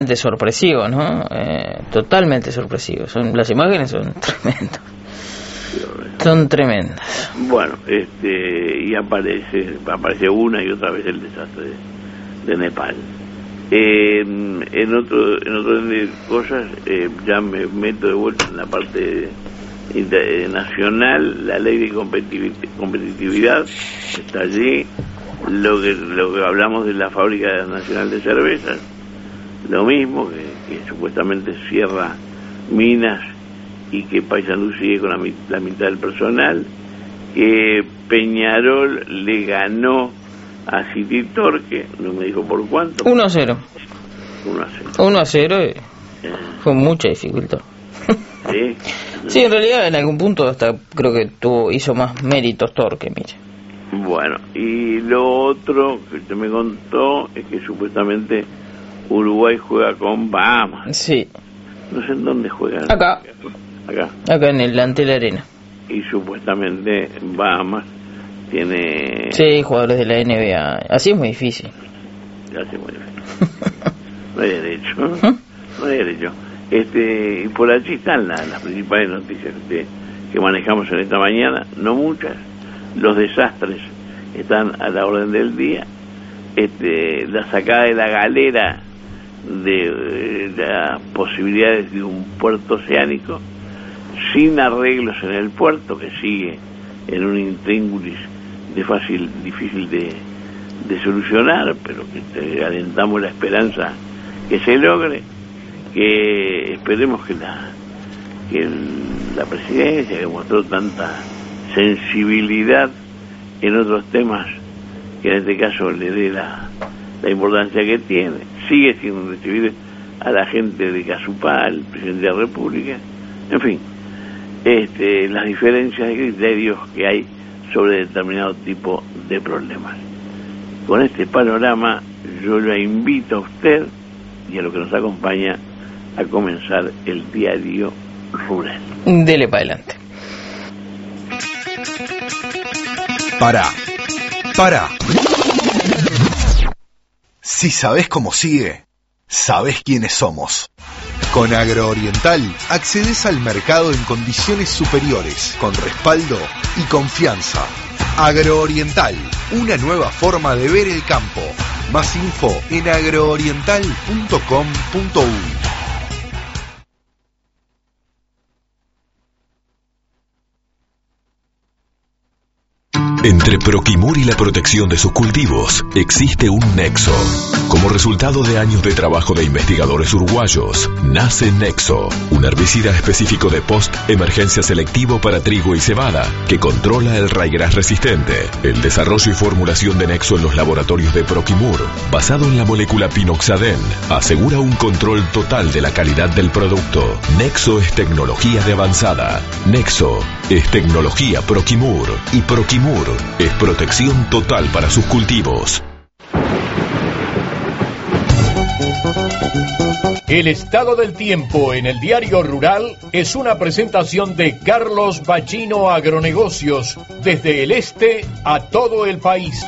sorpresivo, ¿no? Totalmente sorpresivo. Las imágenes son tremendas. Son tremendas. Bueno, y aparece una y otra vez el desastre de Nepal. En otro de cosas, ya me meto de vuelta en la parte nacional. La ley de competitividad está allí. Lo que hablamos de la Fábrica Nacional de Cervezas, lo mismo, que supuestamente cierra minas y que Paysandú sigue con la mitad del personal, que Peñarol le ganó a City Torque, no me dijo por cuánto. 1-0. 1-0 con mucha dificultad. ¿Sí? Sí, en realidad en algún punto hasta creo que hizo más méritos Torque, mire. Bueno, y lo otro que usted me contó es que supuestamente Uruguay juega con Bahamas. Sí. No sé en dónde juegan. Acá en el Antel Arena. Y supuestamente Bahamas tiene... Sí, jugadores de la NBA. Así es muy difícil. Así es muy difícil. No hay derecho. No hay derecho. Y por allí están las principales noticias que manejamos en esta mañana. No muchas. Los desastres están a la orden del día. La sacada de la galera de las posibilidades de un puerto oceánico sin arreglos en el puerto, que sigue en un intríngulis difícil de solucionar, pero que alentamos la esperanza que se logre, que esperemos que la presidencia, que mostró tanta sensibilidad en otros temas, que en este caso le dé la importancia que tiene, sigue sin recibir a la gente de Casupá, el presidente de la República, en fin, las diferencias de criterios que hay sobre determinado tipo de problemas. Con este panorama yo la invito a usted y a lo que nos acompaña a comenzar el diario rural. Dele para adelante. Para. Si sabés cómo sigue, sabés quiénes somos. Con Agrooriental accedes al mercado en condiciones superiores, con respaldo y confianza. Agrooriental, una nueva forma de ver el campo. Más info en agrooriental.com.uy. Entre Proquimur y la protección de sus cultivos existe un nexo. Como resultado de años de trabajo de investigadores uruguayos, nace Nexo, un herbicida específico de post-emergencia selectivo para trigo y cebada, que controla el raigras resistente. El desarrollo y formulación de Nexo en los laboratorios de Proquimur, basado en la molécula pinoxadén, asegura un control total de la calidad del producto. Nexo es tecnología de avanzada. Nexo es tecnología Proquimur. Y Proquimur es protección total para sus cultivos. El estado del tiempo en el diario rural es una presentación de Carlos Bachino Agronegocios, desde el este a todo el país.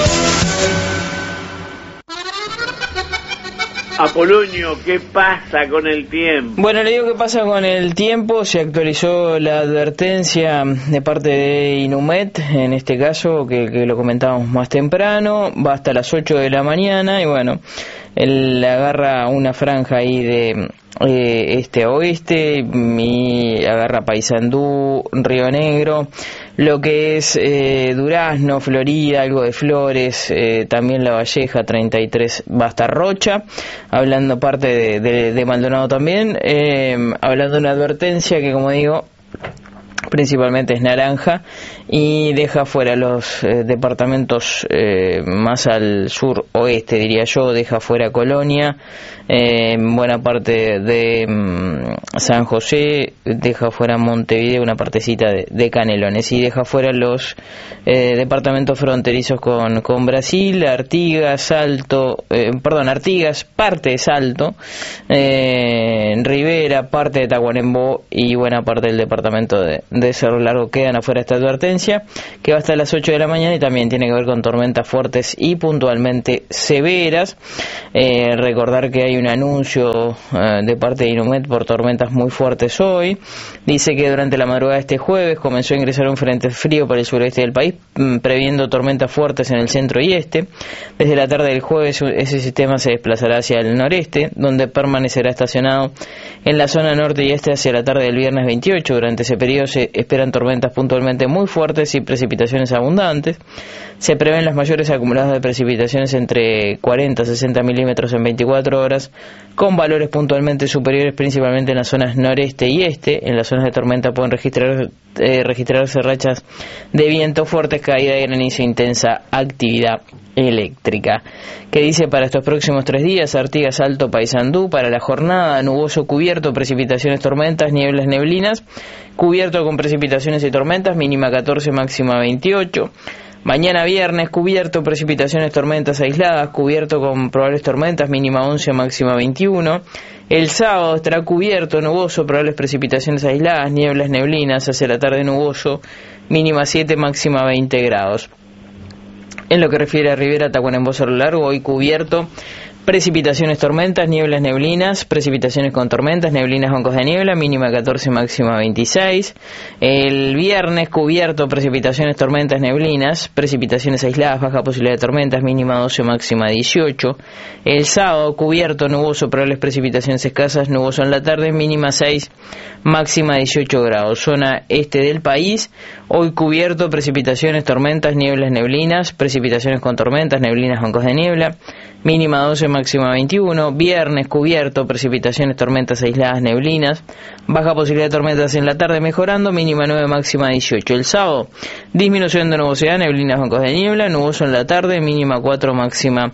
Apolonio, ¿qué pasa con el tiempo? Bueno, le digo qué pasa con el tiempo. Se actualizó la advertencia de parte de Inumet, en este caso, que lo comentábamos más temprano, va hasta las 8 de la mañana, y bueno, él agarra una franja ahí de este a oeste, y agarra Paysandú, Río Negro, lo que es Durazno, Florida, algo de Flores, también La Valleja, 33, va hasta Rocha, hablando parte de Maldonado también, hablando de una advertencia que, como digo, principalmente es naranja, y deja fuera los departamentos más al sur oeste, diría yo, deja fuera Colonia, buena parte de San José, deja fuera Montevideo, una partecita de Canelones, y deja fuera los departamentos fronterizos con Brasil, Artigas, Artigas, parte de Salto, Rivera, parte de Tacuarembó y buena parte del departamento de de Cerro Largo quedan afuera de esta advertencia, que va hasta las 8 de la mañana y también tiene que ver con tormentas fuertes y puntualmente severas. Recordar que hay un anuncio de parte de Inumet por tormentas muy fuertes hoy. Dice que durante la madrugada de este jueves comenzó a ingresar un frente frío por el suroeste del país, previendo tormentas fuertes en el centro y este. Desde la tarde del jueves ese sistema se desplazará hacia el noreste, donde permanecerá estacionado en la zona norte y este hacia la tarde del viernes 28. Durante ese periodo se esperan tormentas puntualmente muy fuertes y precipitaciones abundantes. Se prevén las mayores acumuladas de precipitaciones entre 40 y 60 milímetros en 24 horas, con valores puntualmente superiores principalmente en las zonas noreste y este. En las zonas de tormenta pueden registrarse rachas de viento fuertes, caída de granizo e intensa actividad eléctrica. ¿Qué dice para estos próximos 3 días? Artigas, Alto, Paysandú. Para la jornada, nuboso, cubierto, precipitaciones, tormentas, nieblas, neblinas, cubierto con precipitaciones y tormentas, mínima 14, máxima 28. Mañana viernes, cubierto, precipitaciones, tormentas aisladas, cubierto con probables tormentas, mínima 11, máxima 21. El sábado estará cubierto, nuboso, probables precipitaciones aisladas, nieblas, neblinas, hacia la tarde nuboso, mínima 7, máxima 20 grados. En lo que refiere a Rivera, Tacuarembó, Cerro Largo, hoy cubierto, precipitaciones, tormentas, nieblas, neblinas, precipitaciones con tormentas, neblinas, bancos de niebla, mínima 14, máxima 26. El viernes cubierto, precipitaciones, tormentas, neblinas, precipitaciones aisladas, baja posibilidad de tormentas, mínima 12, máxima 18. El sábado cubierto, nuboso, probables precipitaciones escasas, nuboso en la tarde, mínima 6, máxima 18 grados. Zona este del país, hoy cubierto, precipitaciones, tormentas, nieblas, neblinas, precipitaciones con tormentas, neblinas, bancos de niebla, mínima 12, máxima 21. Viernes cubierto, precipitaciones, tormentas aisladas, neblinas, baja posibilidad de tormentas en la tarde mejorando, mínima 9, máxima 18. El sábado, disminución de nubosidad, neblinas, bancos de niebla, nuboso en la tarde, mínima 4, máxima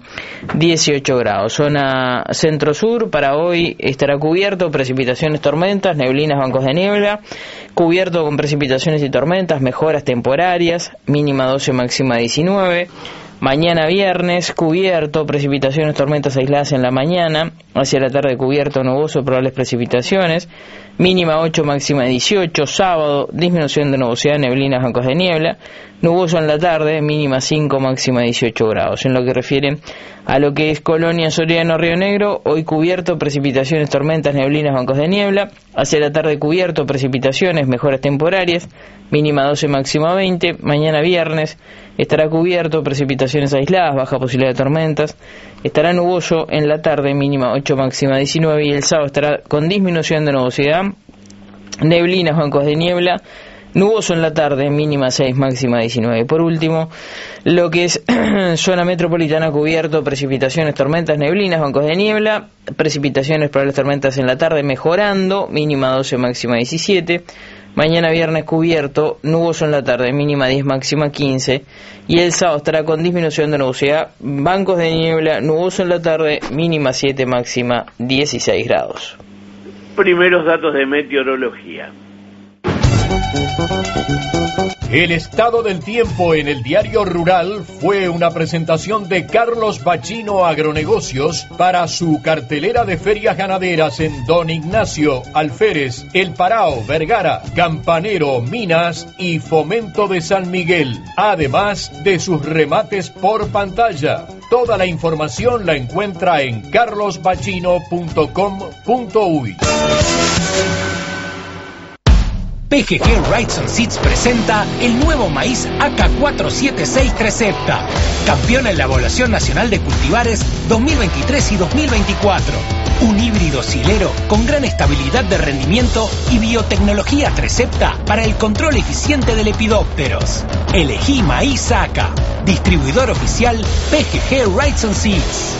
18 grados. Zona centro-sur, para hoy estará cubierto, precipitaciones, tormentas, neblinas, bancos de niebla, cubierto con precipitaciones y tormentas, mejoras temporarias, mínima 12, máxima 19. Mañana viernes, cubierto, precipitaciones, tormentas aisladas en la mañana, hacia la tarde cubierto, nuboso, probables precipitaciones, mínima 8, máxima 18. Sábado, disminución de nubosidad, neblinas, bancos de niebla, nuboso en la tarde, mínima 5, máxima 18 grados. En lo que refiere a lo que es Colonia, Soriano, Río Negro, hoy cubierto, precipitaciones, tormentas, neblinas, bancos de niebla, hacia la tarde cubierto, precipitaciones, mejoras temporarias, mínima 12, máxima 20. Mañana viernes estará cubierto, precipitaciones aisladas, baja posibilidad de tormentas, estará nuboso en la tarde, mínima 8, máxima 19, y el sábado estará con disminución de nubosidad, neblinas, bancos de niebla, nuboso en la tarde, mínima 6, máxima 19. Por último, lo que es zona metropolitana cubierto, precipitaciones, tormentas, neblinas, bancos de niebla, precipitaciones, probables tormentas en la tarde mejorando, mínima 12, máxima 17. Mañana viernes cubierto, nuboso en la tarde, mínima 10, máxima 15. Y el sábado estará con disminución de nubosidad, bancos de niebla, nuboso en la tarde, mínima 7, máxima 16 grados. Primeros datos de meteorología. El estado del tiempo en el Diario Rural fue una presentación de Carlos Bachino Agronegocios para su cartelera de ferias ganaderas en Don Ignacio, Alférez, El Parao, Vergara, Campanero, Minas y Fomento de San Miguel, además de sus remates por pantalla. Toda la información la encuentra en carlosbachino.com.uy. PGG Rights and Seeds presenta el nuevo maíz AK476 Trecepta, campeón en la Evaluación Nacional de Cultivares 2023 y 2024. Un híbrido silero con gran estabilidad de rendimiento y biotecnología Trecepta para el control eficiente de lepidópteros. Elegí maíz AK. Distribuidor oficial PGG Rights and Seeds.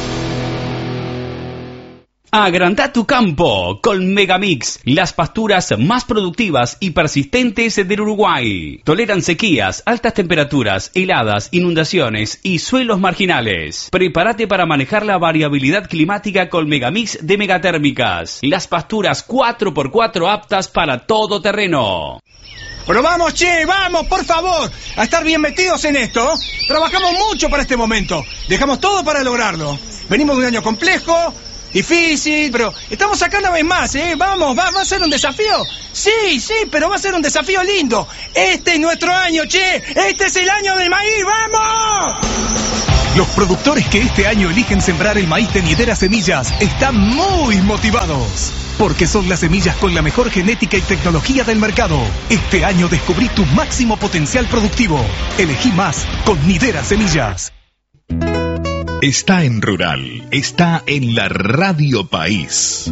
Agrandá tu campo con Megamix, las pasturas más productivas y persistentes del Uruguay. Toleran sequías, altas temperaturas, heladas, inundaciones y suelos marginales. Prepárate para manejar la variabilidad climática con Megamix de Megatérmicas. Las pasturas 4x4 aptas para todo terreno. Pero vamos, che, vamos, por favor, a estar bien metidos en esto. Trabajamos mucho para este momento. Dejamos todo para lograrlo. Venimos de un año complejo. difícil, pero estamos acá una vez más, Vamos, ¿va a ser un desafío? Sí, pero va a ser un desafío lindo. Este es nuestro año, che. Este es el año del maíz, ¡vamos! Los productores que este año eligen sembrar el maíz de Nidera Semillas están muy motivados, porque son las semillas con la mejor genética y tecnología del mercado. Este año descubrí tu máximo potencial productivo. Elegí más con Nidera Semillas. Está en Rural, está en la Radio País.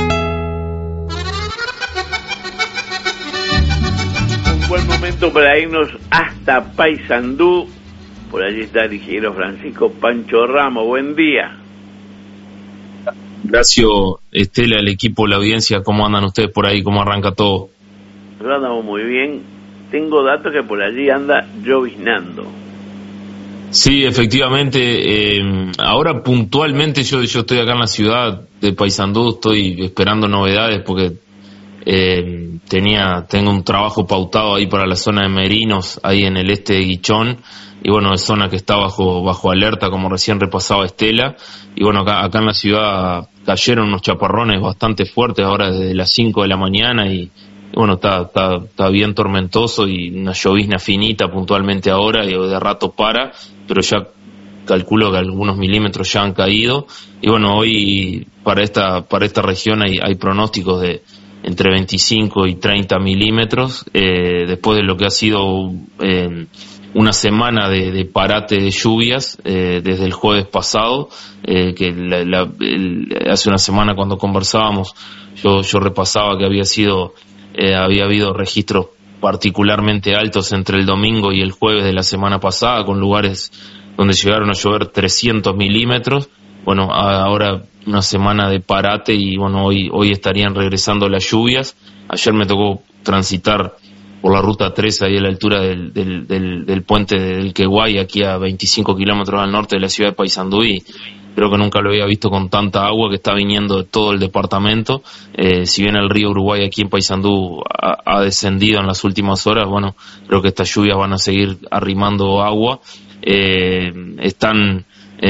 Un buen momento para irnos hasta Paysandú. Por allí está el ingeniero Francisco Pancho Ramos. Buen día. Gracias, Estela, el equipo, la audiencia. ¿Cómo andan ustedes por ahí? ¿Cómo arranca todo? Nosotros andamos muy bien. Tengo datos que por allí anda lloviznando. Sí, efectivamente. Ahora puntualmente yo estoy acá en la ciudad de Paysandú. Estoy esperando novedades porque tengo un trabajo pautado ahí para la zona de Merinos, ahí en el este de Guichón. Y bueno, es zona que está bajo alerta, como recién repasaba Estela. Y bueno, acá en la ciudad cayeron unos chaparrones bastante fuertes ahora desde las 5 de la mañana y bueno, está bien tormentoso y una llovizna finita puntualmente ahora y de rato pero ya calculo que algunos milímetros ya han caído. Y bueno, hoy para esta región hay pronósticos de entre 25 y 30 milímetros, después de lo que ha sido una semana de parate de lluvias desde el jueves pasado, que hace una semana cuando conversábamos yo repasaba que había habido registros particularmente altos entre el domingo y el jueves de la semana pasada, con lugares donde llegaron a llover 300 milímetros. Bueno, ahora una semana de parate y bueno, hoy estarían regresando las lluvias. Ayer me tocó transitar por la ruta 3 ahí a la altura del puente del Queguay, aquí a 25 kilómetros al norte de la ciudad de Paysandú, y creo que nunca lo había visto con tanta agua que está viniendo de todo el departamento. Si bien el río Uruguay aquí en Paysandú ha descendido en las últimas horas, bueno, creo que estas lluvias van a seguir arrimando agua. Están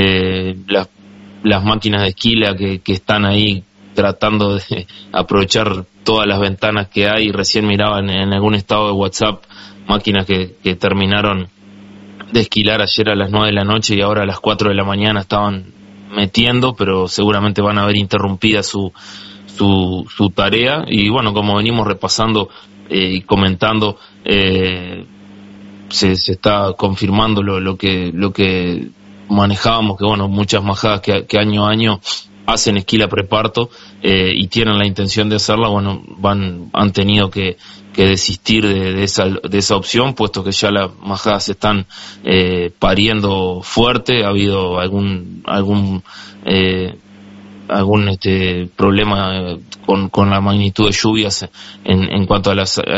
las máquinas de esquila que están ahí tratando de aprovechar todas las ventanas que hay. Recién miraba en algún estado de WhatsApp máquinas que terminaron de esquilar ayer a las 9 de la noche y ahora a las 4 de la mañana estaban metiendo, pero seguramente van a ver interrumpida su tarea. Y bueno, como venimos repasando y comentando, se está confirmando lo que manejábamos, que bueno, muchas majadas que año a año hacen esquila preparto y tienen la intención de hacerla, bueno, han tenido que desistir de esa opción, puesto que ya las majadas se están pariendo fuerte. Ha habido algún problema con la magnitud de lluvias en cuanto a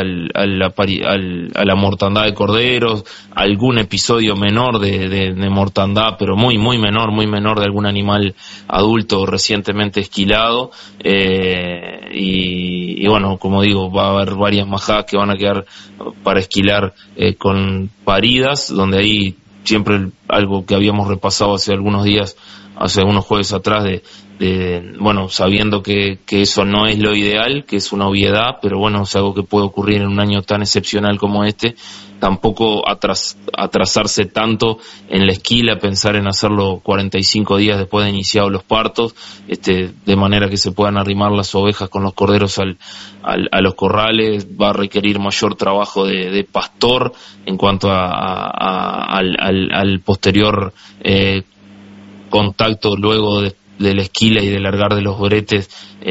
la mortandad de corderos, algún episodio menor de mortandad, pero muy menor de algún animal adulto recientemente esquilado, y bueno, como digo, va a haber varias majadas que van a quedar para esquilar con paridas, donde ahí siempre algo que habíamos repasado hace algunos jueves atrás, bueno, sabiendo que eso no es lo ideal, que es una obviedad, pero bueno, es algo que puede ocurrir en un año tan excepcional como este. Tampoco atrasarse tanto en la esquila, pensar en hacerlo 45 días después de iniciados los partos, de manera que se puedan arrimar las ovejas con los corderos a los corrales. Va a requerir mayor trabajo de pastor en cuanto al posterior contacto luego de la esquila y de largar de los bretes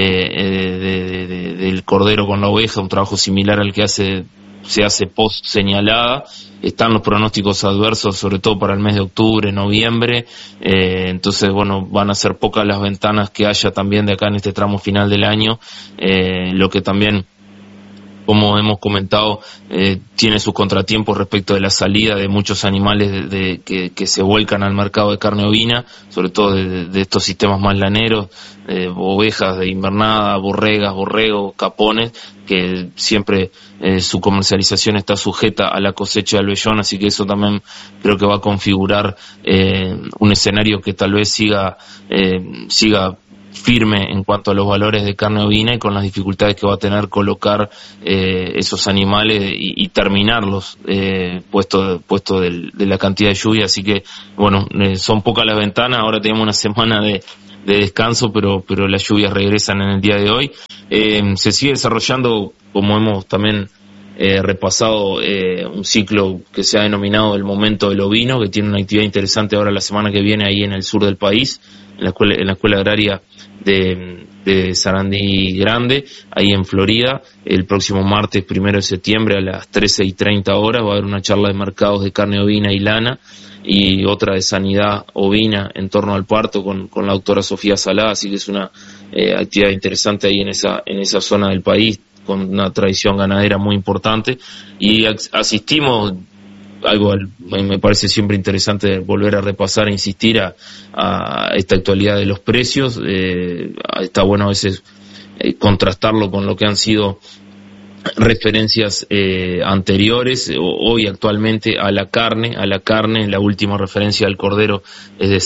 del cordero con la oveja, un trabajo similar al que se hace post señalada. Están los pronósticos adversos, sobre todo para el mes de octubre, noviembre, entonces bueno, van a ser pocas las ventanas que haya también de acá en este tramo final del año, lo que también, como hemos comentado, tiene sus contratiempos respecto de la salida de muchos animales que se vuelcan al mercado de carne ovina, sobre todo de estos sistemas más laneros, ovejas de invernada, borregos, capones, que siempre su comercialización está sujeta a la cosecha del vellón, así que eso también creo que va a configurar un escenario que tal vez siga firme en cuanto a los valores de carne ovina y con las dificultades que va a tener colocar esos animales y terminarlos puesto de la cantidad de lluvia. Así que bueno, son pocas las ventanas. Ahora tenemos una semana de descanso, pero las lluvias regresan en el día de hoy. Se sigue desarrollando, como hemos también repasado, un ciclo que se ha denominado el momento del ovino, que tiene una actividad interesante ahora la semana que viene ahí en el sur del país, en la escuela agraria de Sarandí Grande, ahí en Florida. El próximo martes 1 de septiembre a las 13:30 horas va a haber una charla de mercados de carne ovina y lana, y otra de sanidad ovina en torno al parto con la doctora Sofía Salá. Así que es una actividad interesante ahí en esa zona del país, con una tradición ganadera muy importante, y asistimos, algo me parece siempre interesante volver a repasar e insistir a esta actualidad de los precios. Está bueno a veces contrastarlo con lo que han sido referencias anteriores. Hoy actualmente a la carne, la última referencia al cordero es de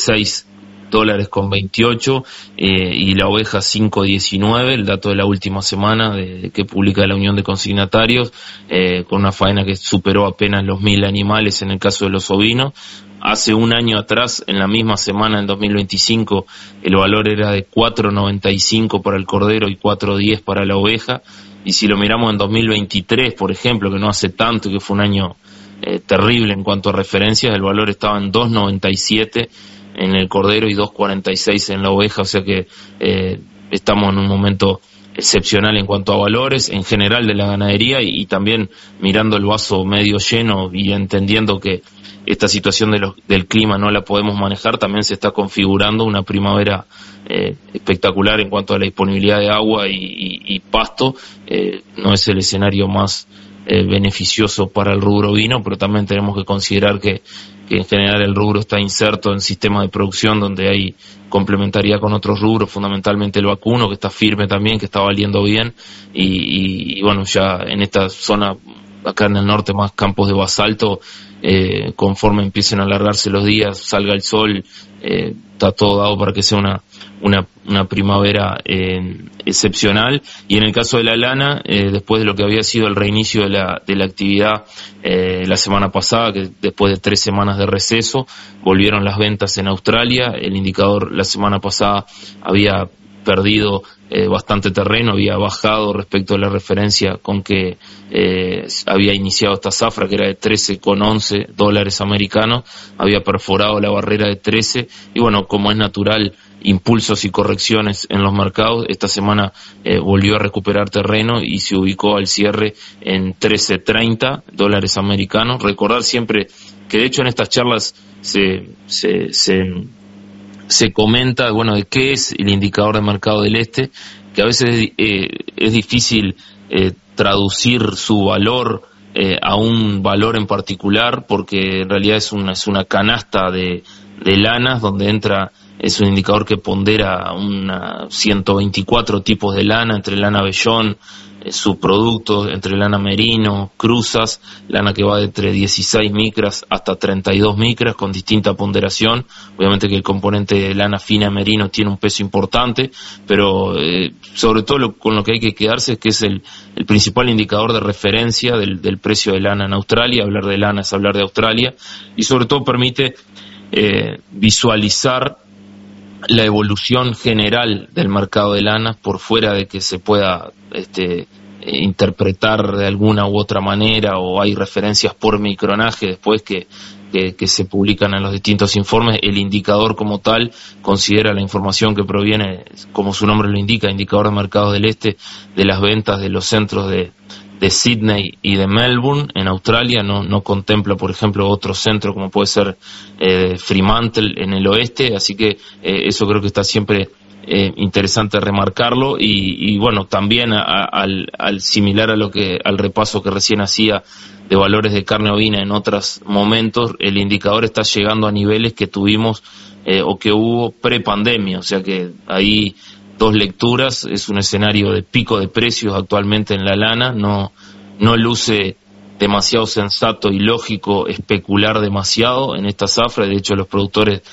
$6.28 y la oveja 5.19, el dato de la última semana que publica la Unión de Consignatarios, con una faena que superó apenas los 1.000 animales en el caso de los ovinos. Hace un año atrás, en la misma semana, en 2025, el valor era de 4.95 para el cordero y 4.10 para la oveja. Y si lo miramos en 2023, por ejemplo, que no hace tanto, que fue un año terrible en cuanto a referencias, el valor estaba en 2.97 en el cordero y 2.46 en la oveja. O sea que estamos en un momento excepcional en cuanto a valores en general de la ganadería, y también mirando el vaso medio lleno y entendiendo que esta situación del clima no la podemos manejar. También se está configurando una primavera espectacular en cuanto a la disponibilidad de agua y pasto. No es el escenario más beneficioso para el rubro ovino, pero también tenemos que considerar que en general el rubro está inserto en sistemas de producción donde hay complementariedad con otros rubros, fundamentalmente el vacuno, que está firme también, que está valiendo bien, y bueno, ya en esta zona acá en el norte más campos de basalto, conforme empiecen a alargarse los días, salga el sol, está todo dado para que sea una primavera excepcional. Y en el caso de la lana, después de lo que había sido el reinicio de la actividad la semana pasada, que después de 3 semanas de receso volvieron las ventas en Australia. El indicador la semana pasada había perdido bastante terreno, había bajado respecto a la referencia con que había iniciado esta zafra, que era de $13.11 americanos, había perforado la barrera de 13, y bueno, como es natural, impulsos y correcciones en los mercados, esta semana volvió a recuperar terreno y se ubicó al cierre en $13.30 americanos. Recordar siempre que de hecho en estas charlas se comenta, bueno, de qué es el indicador de mercado del este, que a veces es difícil traducir su valor a un valor en particular, porque en realidad es una canasta de lanas donde entra. Es un indicador que pondera 124 tipos de lana, entre lana vellón, subproductos, entre lana merino, cruzas, lana que va de entre 16 micras hasta 32 micras con distinta ponderación. Obviamente que el componente de lana fina merino tiene un peso importante, pero sobre todo con lo que hay que quedarse es que es el principal indicador de referencia del precio de lana en Australia. Hablar de lana es hablar de Australia, y sobre todo permite visualizar la evolución general del mercado de lanas, por fuera de que se pueda interpretar de alguna u otra manera, o hay referencias por micronaje después que se publican en los distintos informes. El indicador como tal considera la información que proviene, como su nombre lo indica, indicador de mercado del este, de las ventas de los centros de Sydney y de Melbourne en Australia. No contempla, por ejemplo, otro centro como puede ser Fremantle en el oeste, así que eso creo que está siempre interesante remarcarlo. Y bueno, también al similar al repaso que recién hacía de valores de carne ovina en otros momentos, el indicador está llegando a niveles que tuvimos o que hubo pre-pandemia, o sea que ahí dos lecturas. Es un escenario de pico de precios actualmente en la lana. No luce demasiado sensato y lógico especular demasiado en esta zafra. De hecho, los productores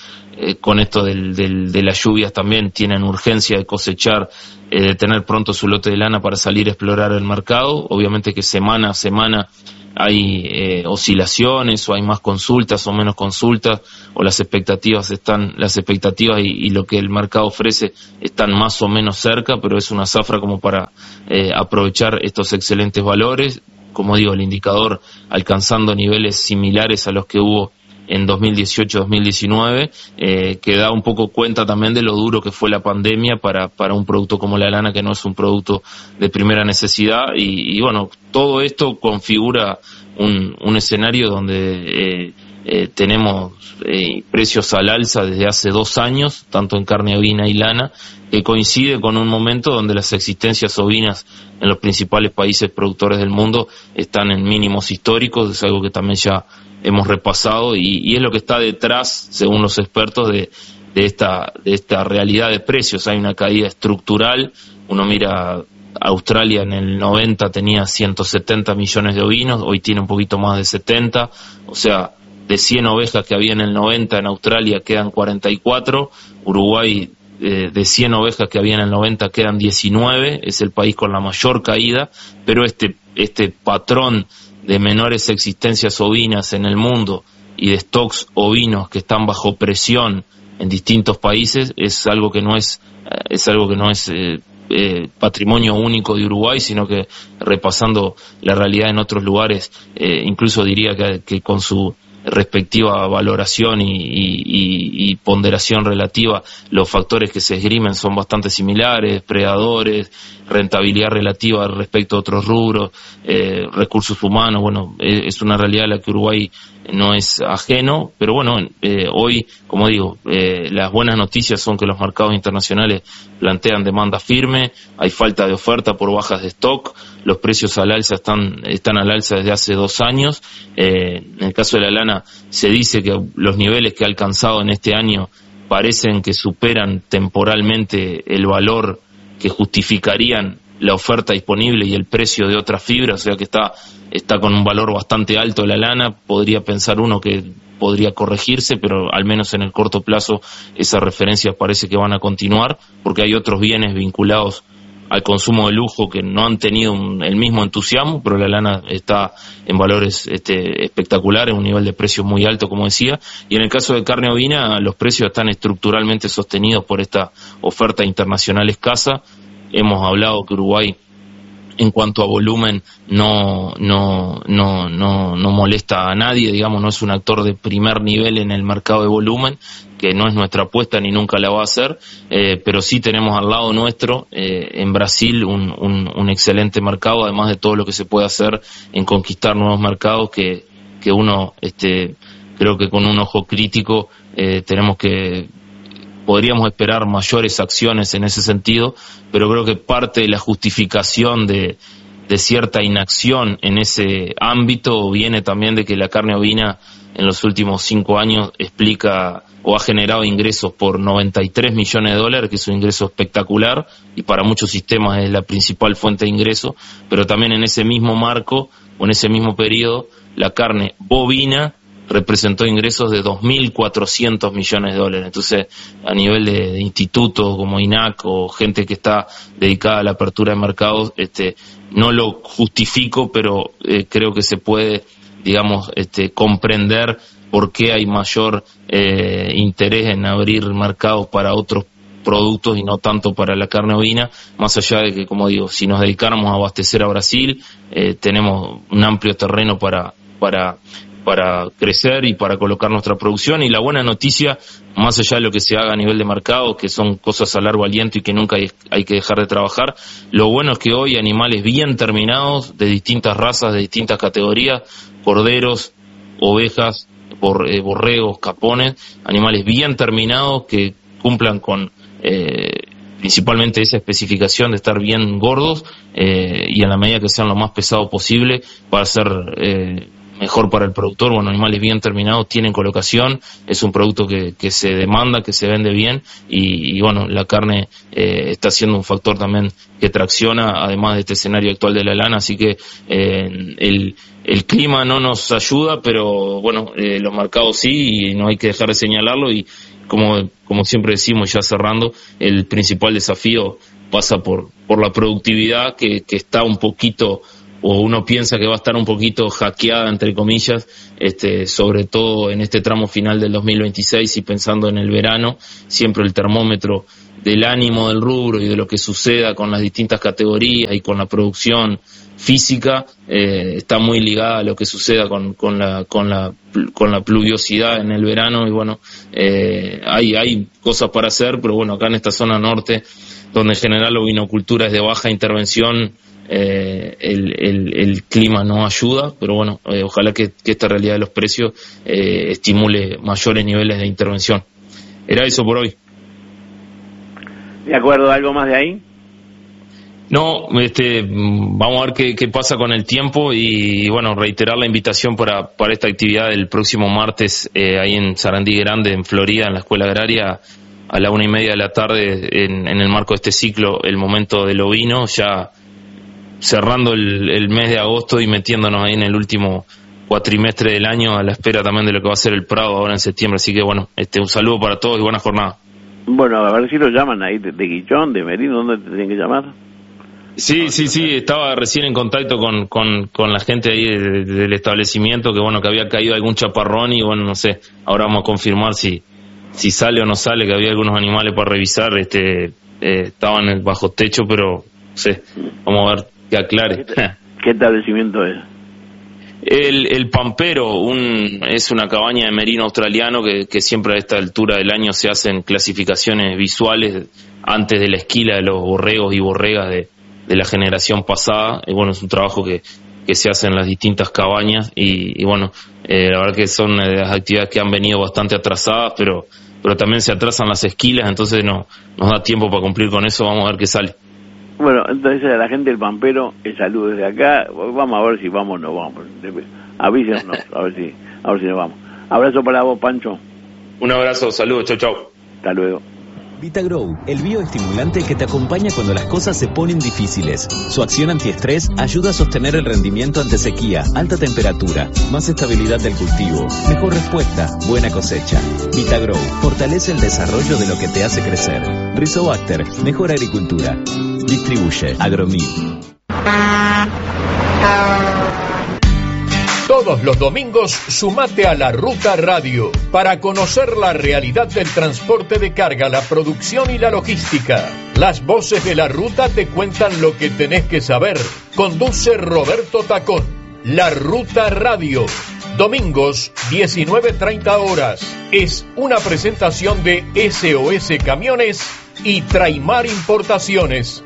con esto de las lluvias también tienen urgencia de cosechar, de tener pronto su lote de lana para salir a explorar el mercado. Obviamente que semana a semana hay oscilaciones, o hay más consultas o menos consultas, o las expectativas y lo que el mercado ofrece están más o menos cerca, pero es una zafra como para aprovechar estos excelentes valores. Como digo, el indicador alcanzando niveles similares a los que hubo en 2018-2019, que da un poco cuenta también de lo duro que fue la pandemia para un producto como la lana, que no es un producto de primera necesidad, y bueno, todo esto configura un escenario donde tenemos precios al alza desde hace 2 años, tanto en carne ovina y lana, que coincide con un momento donde las existencias ovinas en los principales países productores del mundo están en mínimos históricos. Es algo que también ya hemos repasado, y es lo que está detrás, según los expertos, de esta realidad de precios. Hay una caída estructural. Uno mira, Australia en el 90 tenía 170 millones de ovinos, hoy tiene un poquito más de 70, o sea, de 100 ovejas que había en el 90 en Australia quedan 44, Uruguay de 100 ovejas que había en el 90 quedan 19, es el país con la mayor caída, pero este patrón de menores existencias ovinas en el mundo y de stocks ovinos que están bajo presión en distintos países es algo que no es patrimonio único de Uruguay, sino que, repasando la realidad en otros lugares, incluso diría que con su respectiva valoración y ponderación relativa, los factores que se esgrimen son bastante similares: predadores, rentabilidad relativa respecto a otros rubros, recursos humanos. Bueno, es una realidad a la que Uruguay no es ajeno, pero bueno, hoy, como digo, las buenas noticias son que los mercados internacionales plantean demanda firme, hay falta de oferta por bajas de stock, los precios al alza están al alza desde hace 2 años. En el caso de la lana se dice que los niveles que ha alcanzado en este año parecen que superan temporalmente el valor que justificarían la oferta disponible y el precio de otras fibras, o sea que está con un valor bastante alto la lana. Podría pensar uno que podría corregirse, pero al menos en el corto plazo esas referencias parece que van a continuar, porque hay otros bienes vinculados al consumo de lujo que no han tenido el mismo entusiasmo, pero la lana está en valores espectaculares, un nivel de precios muy alto, como decía. Y en el caso de carne ovina, los precios están estructuralmente sostenidos por esta oferta internacional escasa. Hemos hablado que Uruguay, en cuanto a volumen, no molesta a nadie, digamos, no es un actor de primer nivel en el mercado de volumen, que no es nuestra apuesta ni nunca la va a hacer, pero sí tenemos al lado nuestro, en Brasil, un excelente mercado, además de todo lo que se puede hacer en conquistar nuevos mercados, que uno, creo que con un ojo crítico, podríamos esperar mayores acciones en ese sentido, pero creo que parte de la justificación de cierta inacción en ese ámbito viene también de que la carne ovina en los últimos 5 años explica o ha generado ingresos por $93 millones, que es un ingreso espectacular y para muchos sistemas es la principal fuente de ingreso, pero también en ese mismo marco o en ese mismo periodo la carne bovina representó ingresos de $2.400 millones. Entonces, a nivel de institutos como INAC o gente que está dedicada a la apertura de mercados, no lo justifico, pero creo que se puede, digamos, comprender por qué hay mayor interés en abrir mercados para otros productos y no tanto para la carne ovina, más allá de que, como digo, si nos dedicáramos a abastecer a Brasil, tenemos un amplio terreno para crecer y para colocar nuestra producción. Y la buena noticia, más allá de lo que se haga a nivel de mercado, que son cosas a largo aliento y que nunca hay que dejar de trabajar, lo bueno es que hoy animales bien terminados, de distintas razas, de distintas categorías, corderos, ovejas, borregos, capones, animales bien terminados que cumplan con principalmente esa especificación de estar bien gordos, y en la medida que sean lo más pesado posible para ser mejor para el productor. Bueno, animales bien terminados tienen colocación, es un producto que se demanda, que se vende bien, y bueno, la carne está siendo un factor también que tracciona, además de este escenario actual de la lana, así que el clima no nos ayuda, pero bueno, los mercados sí, y no hay que dejar de señalarlo, y como siempre decimos, ya cerrando, el principal desafío pasa por la productividad que está un poquito, o uno piensa que va a estar un poquito hackeada, entre comillas, sobre todo en este tramo final del 2026 y pensando en el verano. Siempre el termómetro del ánimo del rubro y de lo que suceda con las distintas categorías y con la producción física está muy ligada a lo que suceda con la pluviosidad en el verano. Y bueno, hay cosas para hacer, pero bueno, acá en esta zona norte, donde en general la ovinocultura es de baja intervención, el clima no ayuda, pero bueno, ojalá que esta realidad de los precios estimule mayores niveles de intervención. Era eso por hoy. ¿De acuerdo? ¿Algo más de ahí? No, vamos a ver qué pasa con el tiempo y bueno, reiterar la invitación para esta actividad del próximo martes ahí en Sarandí Grande, en Florida, en la Escuela Agraria, a la 1:30 de la tarde, en el marco de este ciclo, el momento del ovino, ya cerrando el mes de agosto y metiéndonos ahí en el último cuatrimestre del año, a la espera también de lo que va a ser el Prado ahora en septiembre. Así que bueno, un saludo para todos y buena jornada. Bueno, a ver si lo llaman ahí de Guichón, de Merino, ¿dónde te tienen que llamar? Sí, estaba recién en contacto con la gente ahí del establecimiento, que bueno, que había caído algún chaparrón y bueno, no sé, ahora vamos a confirmar si sale o no sale, que había algunos animales para revisar, estaban en el bajo techo, pero no sé, vamos a ver que aclare. ¿Qué establecimiento es? El Pampero, es una cabaña de merino australiano que siempre a esta altura del año se hacen clasificaciones visuales antes de la esquila de los borregos y borregas de la generación pasada. Y bueno, es un trabajo que se hace en las distintas cabañas y bueno, la verdad que son las actividades que han venido bastante atrasadas, pero también se atrasan las esquilas, entonces nos da tiempo para cumplir con eso. Vamos a ver qué sale. Bueno, entonces a la gente del Pampero, el saludo desde acá. Vamos a ver si vamos o no vamos. Avísenos, a ver si nos vamos. Abrazo para vos, Pancho. Un abrazo, saludos, chau. Hasta luego. VitaGrow, el bioestimulante que te acompaña cuando las cosas se ponen difíciles. Su acción antiestrés ayuda a sostener el rendimiento ante sequía, alta temperatura, más estabilidad del cultivo, mejor respuesta, buena cosecha. VitaGrow fortalece el desarrollo de lo que te hace crecer. Rizobacter, mejor agricultura. Distribuye Agromid. Todos los domingos sumate a La Ruta Radio para conocer la realidad del transporte de carga, la producción y la logística. Las voces de La Ruta te cuentan lo que tenés que saber. Conduce Roberto Tacón. La Ruta Radio. Domingos, 19:30 horas. Es una presentación de SOS Camiones y Traimar Importaciones.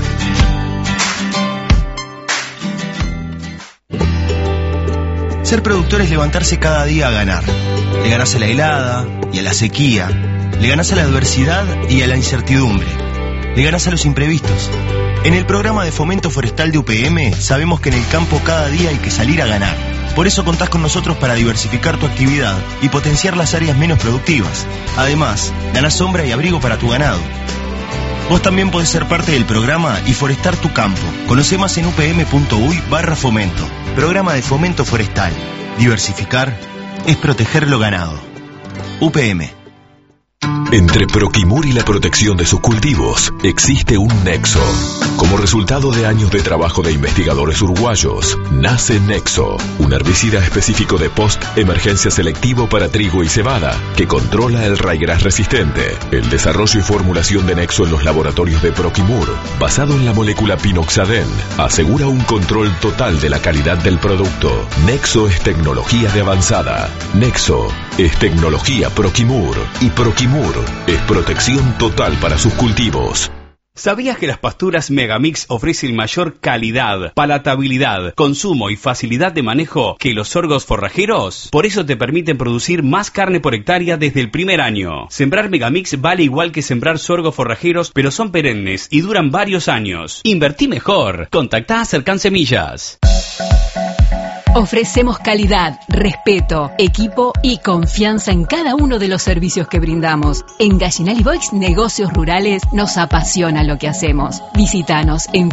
Ser productor es levantarse cada día a ganar. Le ganás a la helada y a la sequía. Le ganás a la adversidad y a la incertidumbre. Le ganás a los imprevistos. En el programa de fomento forestal de UPM sabemos que en el campo cada día hay que salir a ganar. Por eso contás con nosotros para diversificar tu actividad y potenciar las áreas menos productivas. Además, ganás sombra y abrigo para tu ganado. Vos también podés ser parte del programa y forestar tu campo. Conoce más en upm.uy/fomento. Programa de fomento forestal. Diversificar es proteger lo ganado. UPM. Entre Proquimur y la protección de sus cultivos existe un nexo. Como resultado de años de trabajo de investigadores uruguayos, nace Nexo, un herbicida específico de post-emergencia selectivo para trigo y cebada, que controla el raigras resistente. El desarrollo y formulación de Nexo en los laboratorios de Proquimur, basado en la molécula pinoxadén, asegura un control total de la calidad del producto. Nexo es tecnología de avanzada. Nexo es tecnología Proquimur. Y Proquimur es protección total para sus cultivos. ¿Sabías que las pasturas Megamix ofrecen mayor calidad, palatabilidad, consumo y facilidad de manejo que los sorgos forrajeros? Por eso te permiten producir más carne por hectárea desde el primer año. Sembrar Megamix vale igual que sembrar sorgos forrajeros, pero son perennes y duran varios años. Invertí mejor. Contactá a Cercan Semillas. Ofrecemos calidad, respeto, equipo y confianza en cada uno de los servicios que brindamos. En Gallinal y Boix Negocios Rurales nos apasiona lo que hacemos. Visítanos en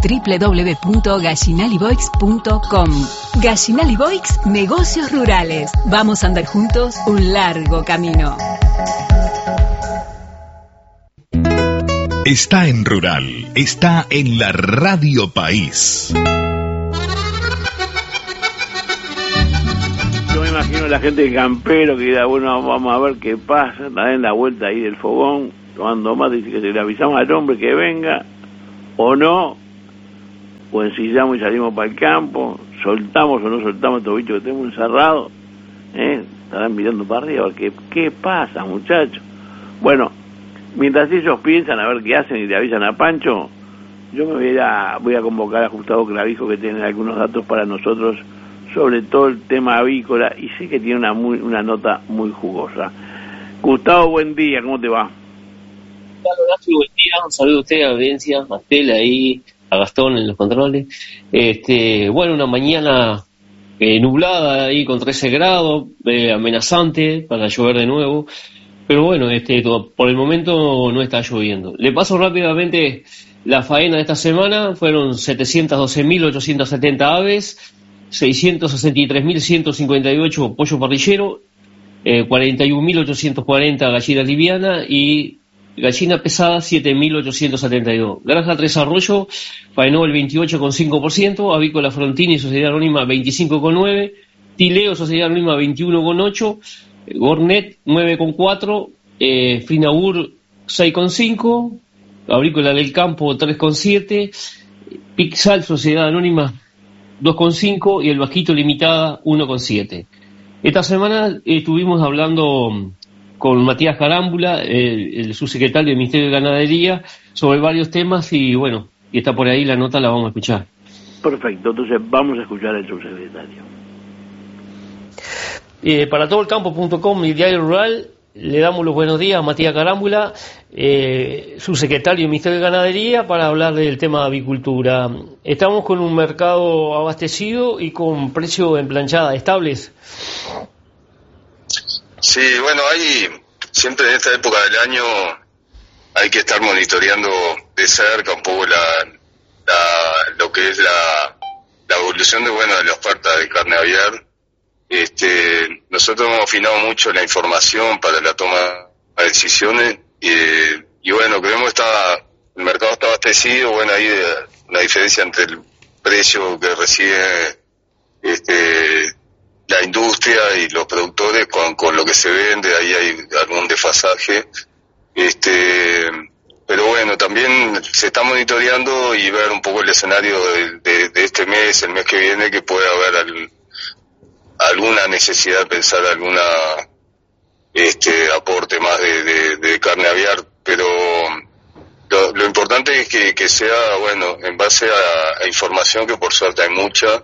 www.gallinaliboix.com. Gallinal y Boix Negocios Rurales. Vamos a andar juntos un largo camino. está en Rural, está en la Radio País. Yo me imagino la gente de Campero que dirá, bueno, vamos a ver qué pasa, en la vuelta ahí del fogón, tomando mate, dice que se le avisamos al hombre que venga, o no, o ensillamos y salimos para el campo, soltamos o no soltamos estos bichos que tenemos encerrados, estarán mirando para arriba, a ver qué pasa, muchachos. Bueno, mientras ellos piensan a ver qué hacen y le avisan a Pancho, yo voy a convocar a Gustavo Clavijo, que tiene algunos datos para nosotros sobre todo el tema avícola, y sé que tiene una nota muy jugosa. Gustavo, buen día, ¿cómo te va? Hola, buen día, un saludo a usted, a la audiencia, a Estela ahí, a Gastón en los controles. Bueno, una mañana nublada ahí con 13 grados, amenazante para llover de nuevo, pero bueno, por el momento no está lloviendo. Le paso rápidamente la faena de esta semana. Fueron 712.870 aves, 663.158 pollo parrillero, 41.840 gallina liviana y gallina pesada 7.872. Granja Tres Arroyos faenó el 28,5%, Avícola Frontini Sociedad Anónima 25,9%, Tileo Sociedad Anónima 21,8%, Gornet 9,4%, Frinaur 6,5%, Agrícola del Campo 3,7%, Pixal Sociedad Anónima 2,5% y el Vasquito Limitada 1,7%. Esta semana estuvimos hablando con Matías Carámbula, el subsecretario del Ministerio de Ganadería, sobre varios temas y bueno, y está por ahí la nota, la vamos a escuchar. Perfecto, entonces vamos a escuchar al subsecretario. Para todo el campo.com y Diario Rural, le damos los buenos días a Matías Carámbula, subsecretario del Ministerio de Ganadería, para hablar del tema de avicultura. Estamos con un mercado abastecido y con precios en planchada estables. Sí, bueno, siempre en esta época del año hay que estar monitoreando de cerca un poco lo que es la evolución de la oferta de carne aviar. Nosotros hemos afinado mucho la información para la toma de decisiones y bueno, creemos que el mercado está abastecido. Bueno, hay una diferencia entre el precio que recibe la industria y los productores con lo que se vende, ahí hay algún desfasaje, pero bueno, también se está monitoreando y ver un poco el escenario de este mes, el mes que viene, que puede haber alguna necesidad de pensar alguna aporte más de carne aviar, pero lo importante es que sea, bueno, en base a información, que por suerte hay mucha,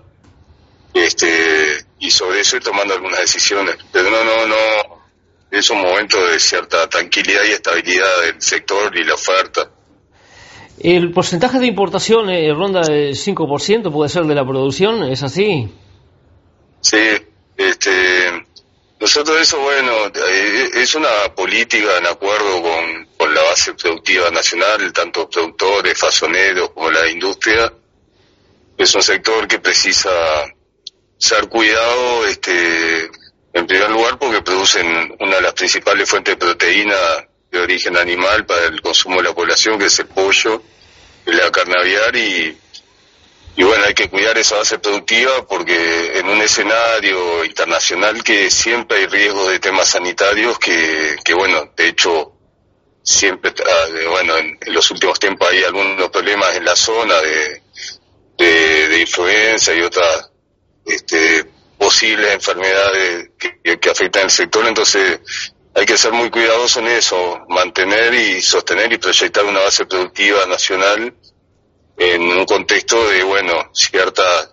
y sobre eso ir tomando algunas decisiones, pero no es un momento de cierta tranquilidad y estabilidad del sector y la oferta. El porcentaje de importación ronda el 5%, puede ser, de la producción, ¿es así? Sí, nosotros eso, bueno, es una política en acuerdo con la base productiva nacional, tanto productores, fasoneros como la industria. Es un sector que precisa ser cuidado, en primer lugar porque producen una de las principales fuentes de proteína de origen animal para el consumo de la población, que es el pollo y la carne aviar, y bueno, hay que cuidar esa base productiva porque en un escenario internacional que siempre hay riesgos de temas sanitarios que bueno, de hecho siempre, bueno, en los últimos tiempos hay algunos problemas en la zona de influenza y otras posibles enfermedades que afectan el sector. Entonces hay que ser muy cuidadosos en eso, mantener y sostener y proyectar una base productiva nacional en un contexto de, bueno, cierta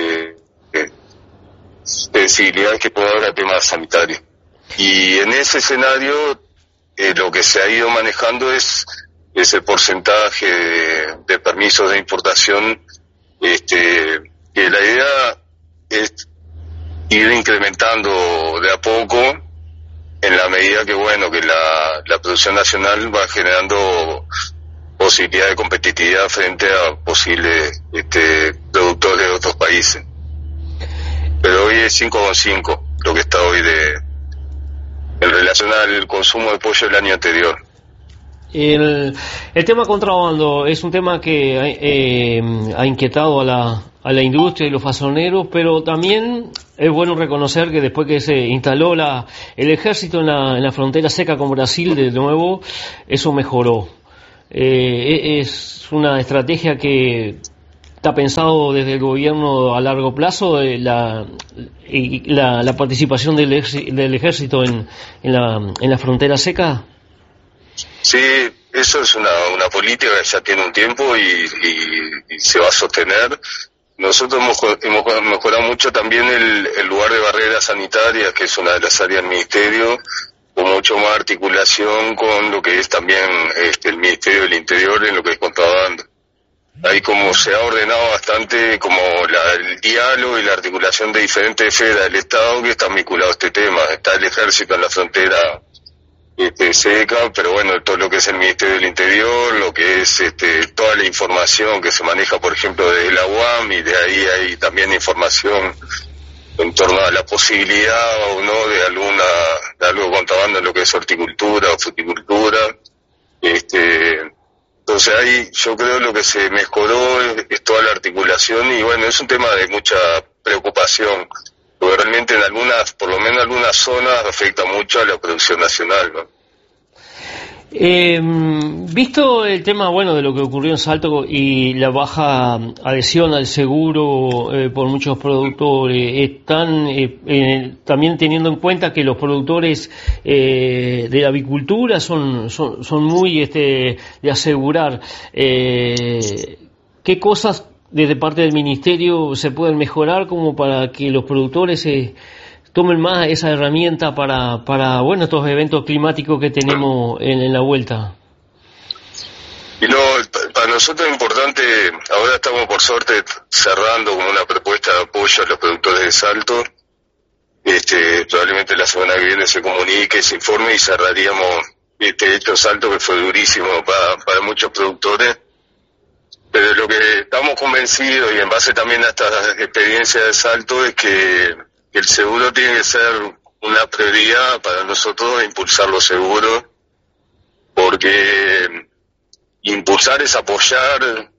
sensibilidad que puede haber a temas sanitarios. Y en ese escenario lo que se ha ido manejando es el porcentaje de permisos de importación, que la idea es ir incrementando de a poco en la medida que, bueno, que la producción nacional va generando posibilidad de competitividad frente a posibles productores de otros países. Pero hoy es 5,5 lo que está hoy en relación al consumo de pollo del año anterior. El tema contrabando es un tema que ha inquietado a la industria y los fasoneros, pero también es bueno reconocer que después que se instaló el ejército en la frontera seca con Brasil de nuevo, eso mejoró. Es una estrategia que está pensado desde el gobierno a largo plazo, la participación del ejército en la frontera seca. Sí, eso es una política que ya tiene un tiempo y se va a sostener. Nosotros hemos mejorado mucho también el lugar de barreras sanitarias, que es una de las áreas del Ministerio, con mucho más articulación con lo que es también el Ministerio del Interior en lo que es contrabando. Ahí como se ha ordenado bastante como el diálogo y la articulación de diferentes esferas del Estado que están vinculados a este tema. Está el ejército en la frontera seca, pero bueno, todo lo que es el Ministerio del Interior, lo que es toda la información que se maneja, por ejemplo, desde la UAM, y de ahí hay también información en torno a la posibilidad o no de algo contrabando en lo que es horticultura o fruticultura. Entonces ahí yo creo lo que se mejoró es toda la articulación, y bueno, es un tema de mucha preocupación, porque realmente por lo menos en algunas zonas afecta mucho a la producción nacional, ¿no? Visto el tema, bueno, de lo que ocurrió en Salto y la baja adhesión al seguro por muchos productores, están también teniendo en cuenta que los productores de la avicultura son muy de asegurar. ¿Qué cosas desde parte del Ministerio se pueden mejorar como para que los productores tomen más esa herramienta para estos eventos climáticos que tenemos en la vuelta? Y para nosotros es importante, ahora estamos por suerte cerrando como una propuesta de apoyo a los productores de Salto. Probablemente la semana que viene se comunique, se informe y cerraríamos hecho Salto, que fue durísimo para muchos productores. Pero lo que estamos convencidos, y en base también a esta experiencia de Salto, es que el seguro tiene que ser una prioridad para nosotros, impulsar los seguros, porque impulsar es apoyar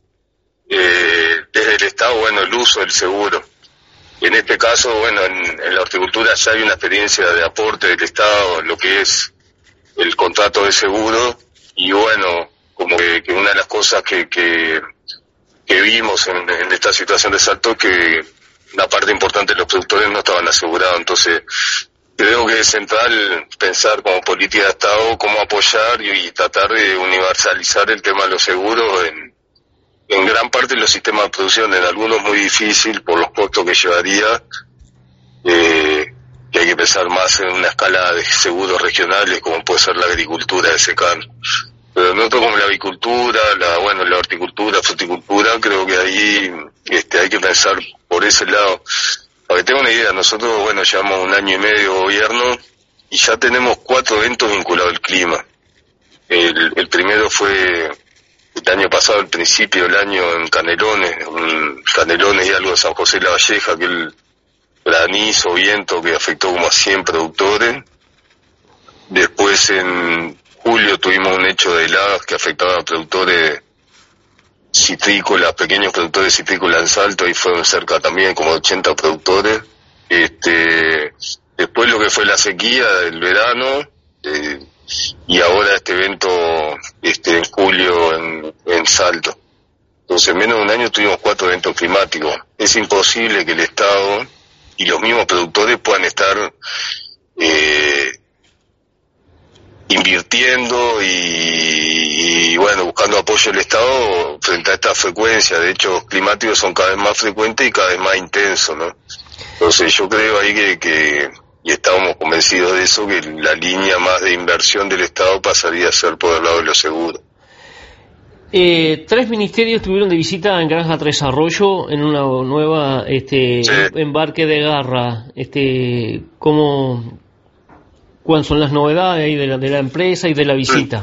desde el Estado, el uso del seguro. En este caso, en la horticultura ya hay una experiencia de aporte del Estado, lo que es el contrato de seguro, y como que una de las cosas que vimos en esta situación de Salto es que una parte importante de los productores no estaban asegurados. Entonces creo que es central pensar como política de Estado cómo apoyar y tratar de universalizar el tema de los seguros en gran parte de los sistemas de producción. En algunos muy difícil por los costos que llevaría, que hay que pensar más en una escala de seguros regionales como puede ser la agricultura de secano. Pero nosotros como la avicultura, la horticultura, fruticultura, creo que ahí hay que pensar por ese lado. Para que tenga una idea, nosotros llevamos 1 año y medio de gobierno y ya tenemos 4 eventos vinculados al clima. El primero fue el año pasado, al principio del año, en Canelones y algo de San José de la Valleja, que el granizo, viento que afectó como a 100 productores. Después en julio tuvimos un hecho de heladas que afectaba a productores citrícolas, pequeños productores citrícolas en Salto, y fueron cerca también como 80 productores. Después lo que fue la sequía del verano, y ahora este evento en julio en Salto. Entonces en menos de 1 año tuvimos 4 eventos climáticos. Es imposible que el Estado y los mismos productores puedan estar invirtiendo y buscando apoyo del Estado frente a esta frecuencia de hechos climáticos. Son cada vez más frecuentes y cada vez más intensos, ¿no? Entonces yo creo ahí que y estábamos convencidos de eso, que la línea más de inversión del Estado pasaría a ser por el lado de los seguros. 3 ministerios estuvieron de visita en Granja Tres Arroyos en una nueva embarque de garra. ¿Cuáles son las novedades ahí de la empresa y de la visita?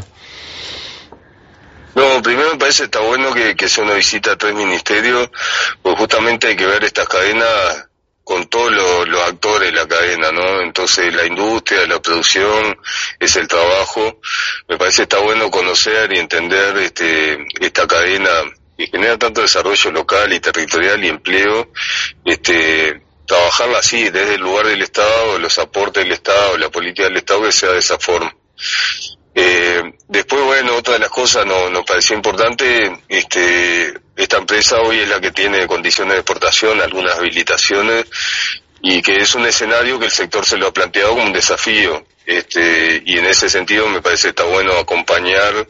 No, primero me parece que está bueno que sea una visita a 3 ministerios, porque justamente hay que ver estas cadenas con todos los actores de la cadena, ¿no? Entonces la industria, la producción, es el trabajo. Me parece está bueno conocer y entender esta cadena que genera tanto desarrollo local y territorial y empleo, trabajarla así, desde el lugar del Estado, los aportes del Estado, la política del Estado, que sea de esa forma. Después, bueno, otra de las cosas nos pareció importante, esta empresa hoy es la que tiene condiciones de exportación, algunas habilitaciones, y que es un escenario que el sector se lo ha planteado como un desafío, y en ese sentido me parece que está bueno acompañar,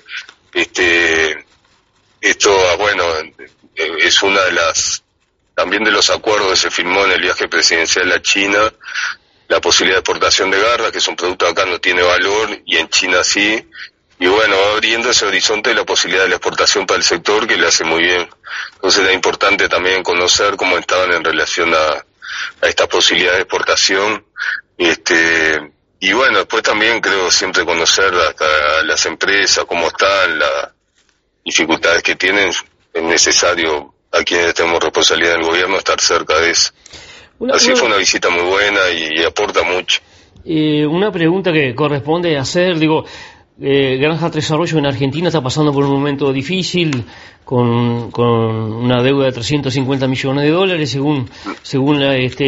esto, bueno, es una de las, también de los acuerdos que se firmó en el viaje presidencial a China, la posibilidad de exportación de garra, que es un producto acá no tiene valor, y en China sí, y bueno, va abriendo ese horizonte de la posibilidad de la exportación para el sector, que le hace muy bien. Entonces era importante también conocer cómo estaban en relación a esta posibilidad de exportación, y bueno, después también creo siempre conocer hasta las empresas, cómo están, las dificultades que tienen. Es necesario, a quienes tenemos responsabilidad en el gobierno, estar cerca de eso. Así fue una visita muy buena y aporta mucho. Una pregunta que corresponde hacer, Granja Tres Arroyos en Argentina está pasando por un momento difícil, con una deuda de 350 millones de dólares, según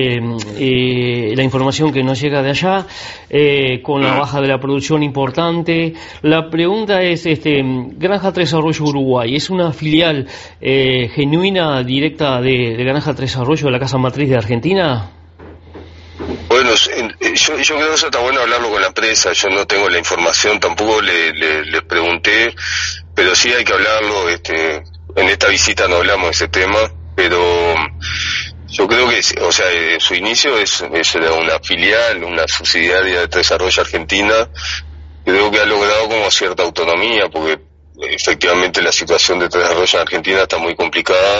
la información que nos llega de allá, con la baja de la producción importante. La pregunta es, Granja Tres Arroyos Uruguay, ¿es una filial genuina, directa de Granja Tres Arroyos, de la casa matriz de Argentina? Bueno, yo creo que eso está bueno hablarlo con la empresa. Yo no tengo la información, tampoco le pregunté, pero sí hay que hablarlo. En esta visita no hablamos de ese tema, pero yo creo que, o sea, su inicio es una filial, una subsidiaria de Tres Arroyos Argentina. Creo que ha logrado como cierta autonomía, porque efectivamente la situación de Tres Arroyos en Argentina está muy complicada.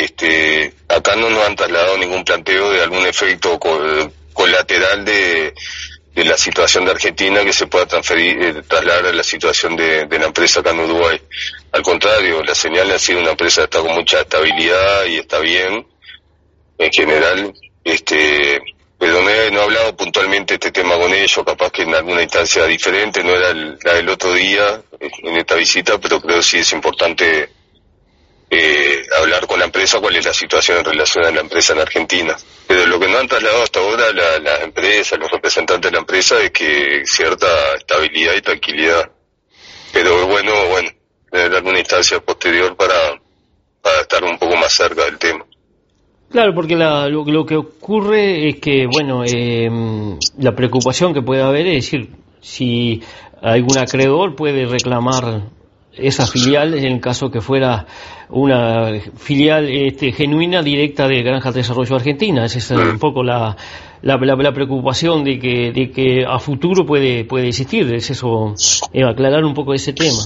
Acá no nos han trasladado ningún planteo de algún efecto colateral de la situación de Argentina que se pueda trasladar a la situación de la empresa acá en Uruguay. Al contrario, la señal ha sido una empresa que está con mucha estabilidad y está bien en general, pero no he hablado puntualmente este tema con ellos, capaz que en alguna instancia diferente, no era la del otro día en esta visita, pero creo que sí es importante hablar con la empresa cuál es la situación en relación a la empresa en Argentina. Pero lo que nos han trasladado hasta ahora la empresa, los representantes de la empresa, es que cierta estabilidad y tranquilidad. Pero bueno, en alguna instancia posterior para estar un poco más cerca del tema. Claro, porque lo que ocurre es que, la preocupación que puede haber es decir, si algún acreedor puede reclamar esa filial en el caso que fuera una filial genuina, directa de Granja Tres Arroyos Argentina. Esa es un poco la preocupación de que a futuro puede existir. Es eso, aclarar un poco ese tema.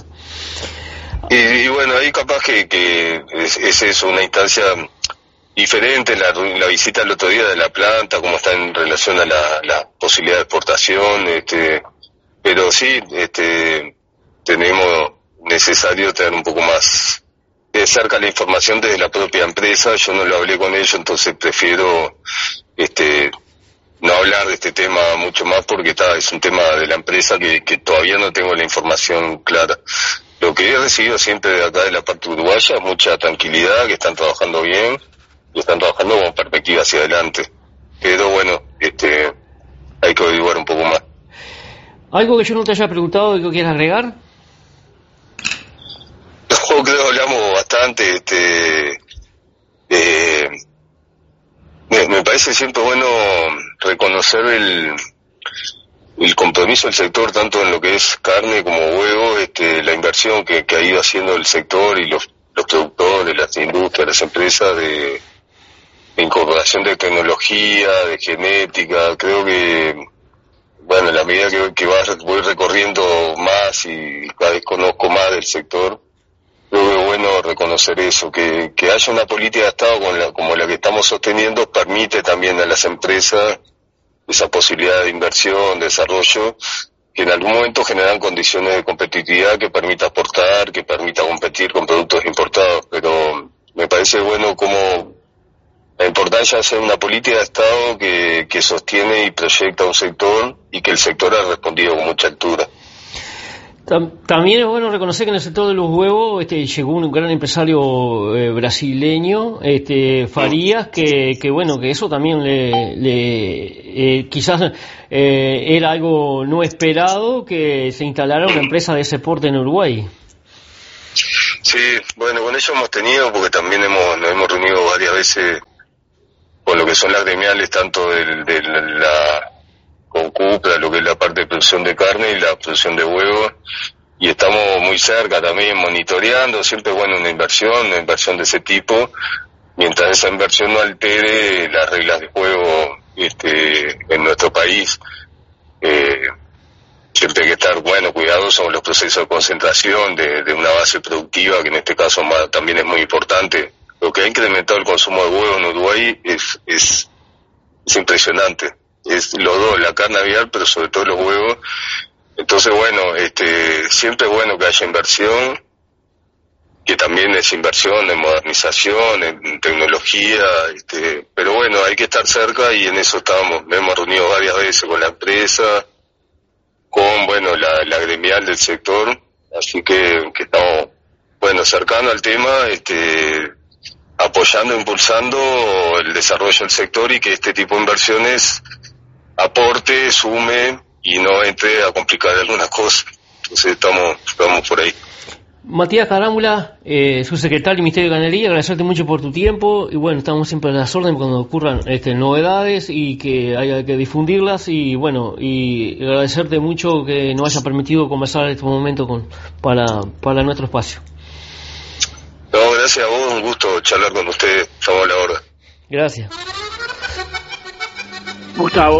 Y bueno, ahí capaz que es eso, una instancia diferente, la visita el otro día de la planta, cómo está en relación a la posibilidad de exportación, pero sí, tenemos necesario tener un poco más de cerca la información desde la propia empresa. Yo no lo hablé con ellos, entonces prefiero no hablar de este tema mucho más, porque es un tema de la empresa que todavía no tengo la información clara. Lo que he recibido siempre de acá de la parte uruguaya es mucha tranquilidad, que están trabajando bien y están trabajando con perspectiva hacia adelante, pero bueno, hay que averiguar un poco más. ¿Algo que yo no te haya preguntado y que quieras agregar? Yo creo que hablamos bastante, me parece siempre bueno reconocer el compromiso del sector, tanto en lo que es carne como huevo, la inversión que ha ido haciendo el sector y los productores, las industrias, las empresas de incorporación de tecnología, de genética. Creo que, en la medida que voy recorriendo más y cada vez conozco más del sector, creo que es bueno reconocer eso, que haya una política de Estado como la que estamos sosteniendo, permite también a las empresas esa posibilidad de inversión, de desarrollo, que en algún momento generan condiciones de competitividad que permita exportar, que permita competir con productos importados. Pero me parece bueno como la importancia acá ya sea una política de Estado que sostiene y proyecta un sector y que el sector ha respondido con mucha altura. También es bueno reconocer que en el sector de los huevos llegó un gran empresario brasileño, Farias, que bueno, que eso también quizás era algo no esperado, que se instalara una empresa de ese porte en Uruguay. Sí, bueno, con ellos hemos tenido, porque también nos hemos reunido varias veces con lo que son las gremiales, tanto con Cupra, lo que es la parte de producción de carne y la producción de huevos, y estamos muy cerca también monitoreando. Siempre es bueno una inversión de ese tipo, mientras esa inversión no altere las reglas de juego en nuestro país. Siempre hay que estar, cuidadosos con los procesos de concentración de una base productiva, que en este caso también es muy importante. Lo que ha incrementado el consumo de huevos en Uruguay es impresionante. Es los dos, la carne aviar, pero sobre todo los huevos. Entonces, siempre es bueno que haya inversión, que también es inversión en modernización, en tecnología, pero bueno, hay que estar cerca, y en eso estamos. Nos hemos reunido varias veces con la empresa, con, la gremial del sector, así que estamos, cercano al tema, apoyando, impulsando el desarrollo del sector, y que este tipo de inversiones aporte, sume y no entre a complicar algunas cosas. Entonces estamos por ahí. Matías Carámbula, subsecretario del Ministerio de Ganadería, agradecerte mucho por tu tiempo, y estamos siempre a las órdenes cuando ocurran novedades y que haya que difundirlas, y y agradecerte mucho que nos haya permitido conversar en este momento para nuestro espacio. No, gracias a vos, un gusto charlar con ustedes, estamos a la orden. Gracias. Gustavo.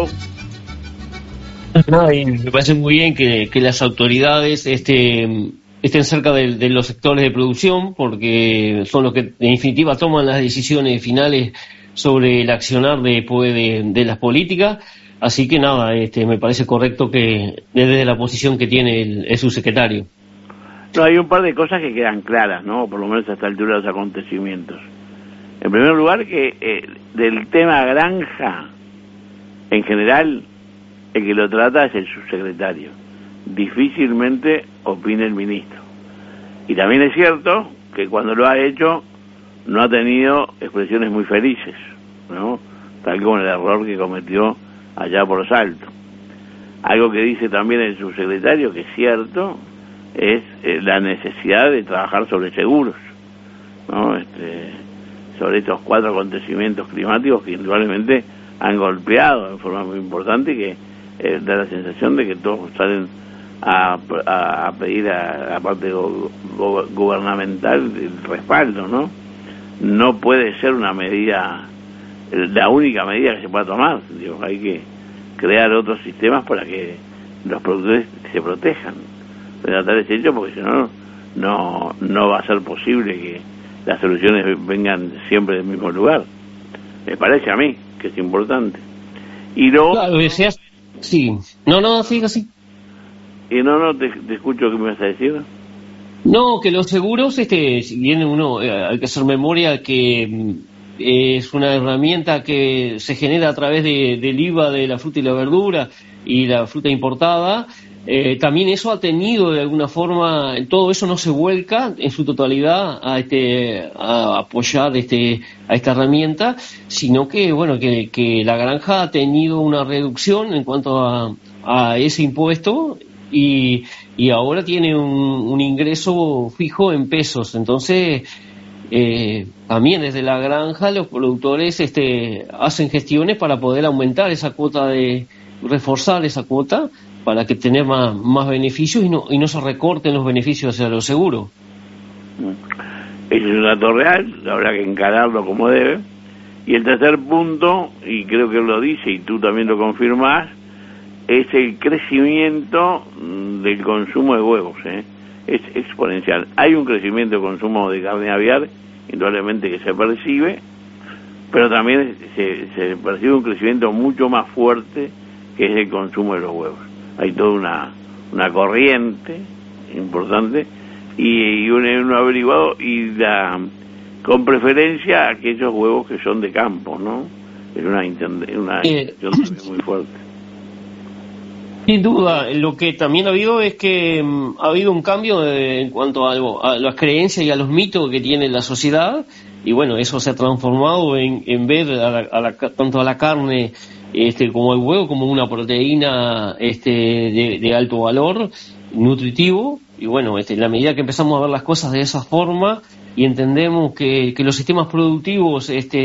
Y me parece muy bien que las autoridades estén cerca de los sectores de producción, porque son los que en definitiva toman las decisiones finales sobre el accionar de las políticas. Así que me parece correcto que desde la posición que tiene el subsecretario. No, hay un par de cosas que quedan claras, ¿no? Por lo menos a esta altura de los acontecimientos. En primer lugar, que del tema granja, en general, el que lo trata es el subsecretario. Difícilmente opina el ministro. Y también es cierto que cuando lo ha hecho no ha tenido expresiones muy felices, ¿no? Tal como el error que cometió allá por los Altos. Algo que dice también el subsecretario, que es cierto, es la necesidad de trabajar sobre seguros, ¿no? Sobre estos 4 acontecimientos climáticos que indudablemente han golpeado en forma muy importante, y que da la sensación de que todos salen a pedir a la parte gubernamental el respaldo, ¿no? No puede ser una medida, la única medida que se pueda tomar. Hay que crear otros sistemas para que los productores se protejan de tales hechos, porque si no, no va a ser posible que las soluciones vengan siempre del mismo lugar. Me parece a mí que es importante. Y luego... Claro, deseas... Sí. No, sigue así. Y no, te escucho, ¿qué me vas a decir? No, que los seguros, si bien uno hay que hacer memoria que es una herramienta que se genera a través del IVA de la fruta y la verdura y la fruta importada, también eso ha tenido de alguna forma, todo eso no se vuelca en su totalidad a apoyar a esta herramienta, sino que que la granja ha tenido una reducción en cuanto a ese impuesto, y ahora tiene un ingreso fijo en pesos. Entonces también desde la granja los productores hacen gestiones para poder aumentar esa cuota, reforzar esa cuota para que tener más beneficios y no se recorten los beneficios hacia los seguros. Ese es un dato real, habrá que encararlo como debe. Y el tercer punto, y creo que él lo dice y tú también lo confirmás, es el crecimiento del consumo de huevos, es exponencial. Hay un crecimiento de consumo de carne aviar, indudablemente, que se percibe, pero también se percibe un crecimiento mucho más fuerte, que es el consumo de los huevos. Hay toda una corriente importante, y uno ha averiguado, y con preferencia a aquellos huevos que son de campo, ¿no? Es una intención también muy fuerte. Sin duda, lo que también ha habido es que ha habido un cambio en cuanto a las creencias y a los mitos que tiene la sociedad, y bueno, eso se ha transformado en ver tanto a la carne como el huevo como una proteína de alto valor nutritivo, y bueno, en la medida que empezamos a ver las cosas de esa forma y entendemos que los sistemas productivos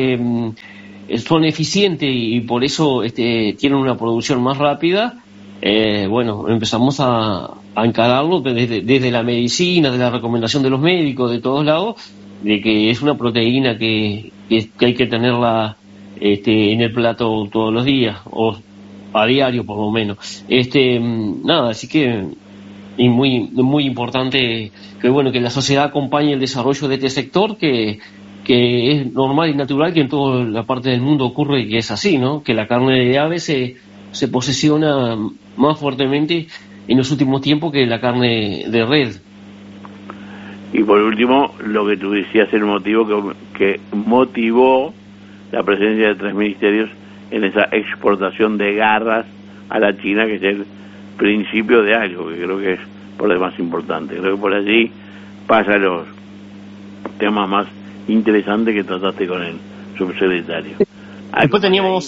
son eficientes y por eso tienen una producción más rápida, bueno, empezamos a encararlo desde la medicina, de la recomendación de los médicos, de todos lados, de que es una proteína que hay que tenerla en el plato todos los días, o a diario por lo menos. Nada, así que es muy importante que bueno, que la sociedad acompañe el desarrollo de este sector, que es normal y natural que en toda la parte del mundo ocurre y que es así, ¿no? Que la carne de ave se posesiona más fuertemente en los últimos tiempos que la carne de red. Y por último, lo que tú decías, el motivo que motivó la presencia de 3 ministerios en esa exportación de garras a la China, que es el principio de algo que creo que es por demás importante. Creo que por allí pasan los temas más interesantes que trataste con el subsecretario. Después teníamos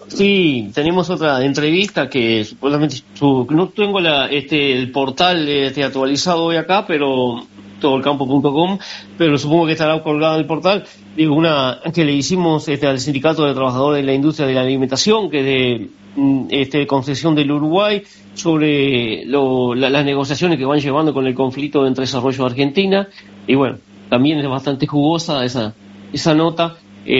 otra entrevista que supuestamente no tengo el portal actualizado hoy acá, pero todoelcampo.com, pero supongo que estará colgado el portal. Digo, una que le hicimos al Sindicato de Trabajadores de la Industria de la Alimentación, que es de concesión del Uruguay, sobre las negociaciones que van llevando con el conflicto entre Desarrollo y Argentina, y bueno, también es bastante jugosa esa nota,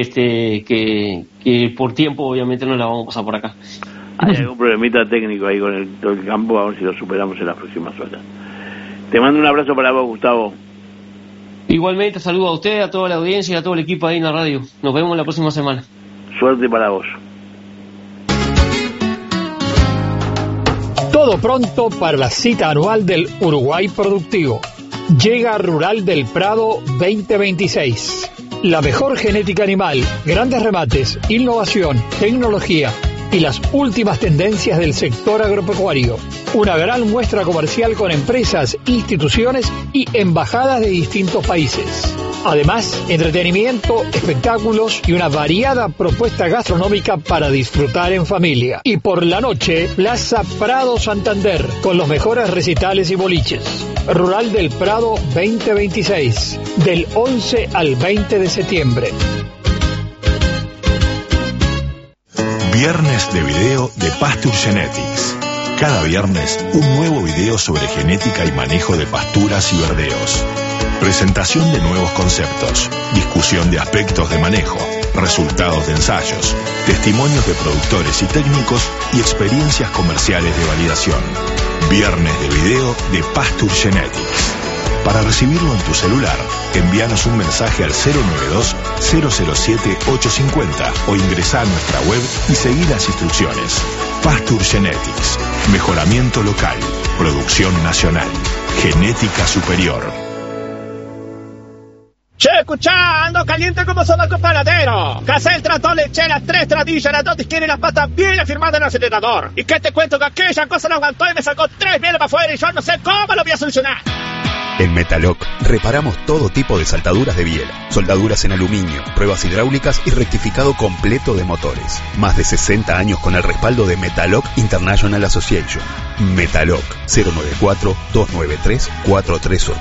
que por tiempo obviamente no la vamos a pasar por acá. Hay algún problemita técnico ahí con todo el campo, a ver si lo superamos en las próximas horas. Te mando un abrazo para vos, Gustavo. Igualmente, saludo a usted, a toda la audiencia y a todo el equipo ahí en la radio. Nos vemos la próxima semana. Suerte para vos. Todo pronto para la cita anual del Uruguay Productivo. Llega Rural del Prado 2026. La mejor genética animal, grandes remates, innovación, tecnología y las últimas tendencias del sector agropecuario. Una gran muestra comercial con empresas, instituciones y embajadas de distintos países. Además, entretenimiento, espectáculos y una variada propuesta gastronómica para disfrutar en familia. Y por la noche, Plaza Prado Santander, con los mejores recitales y boliches. Rural del Prado 2026, del 11 al 20 de septiembre. Viernes de video de Pasture Genetics. Cada viernes, un nuevo video sobre genética y manejo de pasturas y verdeos. Presentación de nuevos conceptos, discusión de aspectos de manejo, resultados de ensayos, testimonios de productores y técnicos y experiencias comerciales de validación. Viernes de video de Pasture Genetics. Para recibirlo en tu celular, envíanos un mensaje al 092-007-850 o ingresá a nuestra web y seguí las instrucciones. Pasture Genetics. Mejoramiento local. Producción nacional. Genética superior. Che, escuchá, ando caliente como sobaco panadero. Casé el tractor, le eché las 3 tradillas, las 2 izquierdas y las patas bien afirmadas en el acelerador. ¿Y qué te cuento? Que aquella cosa no aguantó y me sacó 3 bienes para afuera y yo no sé cómo lo voy a solucionar. En Metaloc reparamos todo tipo de saltaduras de biela, soldaduras en aluminio, pruebas hidráulicas y rectificado completo de motores. Más de 60 años con el respaldo de Metaloc International Association. Metaloc 094-293-438.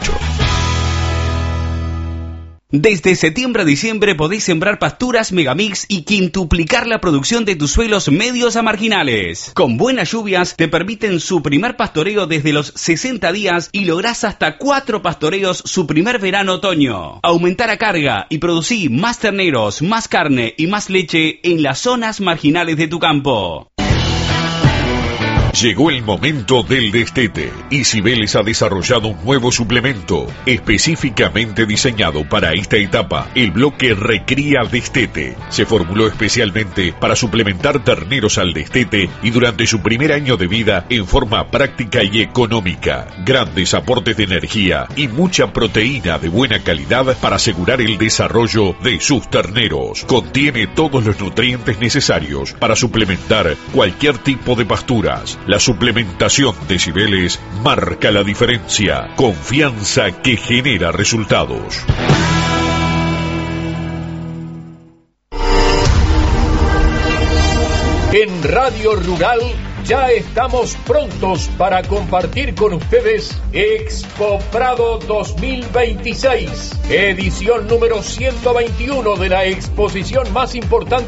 Desde septiembre a diciembre podés sembrar pasturas Megamix y quintuplicar la producción de tus suelos medios a marginales. Con buenas lluvias te permiten su primer pastoreo desde los 60 días y lográs hasta 4 pastoreos su primer verano-otoño. Aumentar a carga y producir más terneros, más carne y más leche en las zonas marginales de tu campo. Llegó el momento del destete y Cibeles ha desarrollado un nuevo suplemento específicamente diseñado para esta etapa, el bloque Recría Destete. Se formuló especialmente para suplementar terneros al destete y durante su primer año de vida en forma práctica y económica. Grandes aportes de energía y mucha proteína de buena calidad para asegurar el desarrollo de sus terneros. Contiene todos los nutrientes necesarios para suplementar cualquier tipo de pasturas. La suplementación de Cibeles marca la diferencia. Confianza que genera resultados. En Radio Rural ya estamos prontos para compartir con ustedes Expo Prado 2026, edición número 121 de la exposición más importante